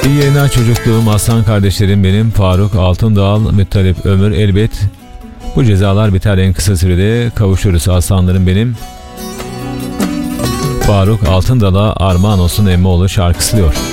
İyi yayınlar çocukluğum, aslan kardeşlerim benim. Faruk Altındağ, Müttalip Ömür, elbet bu cezalar biter en kısa sürede, kavuşuruz aslanlarım benim. Faruk Altındağ'a armağan olsun Emmoğlu şarkısı diyor.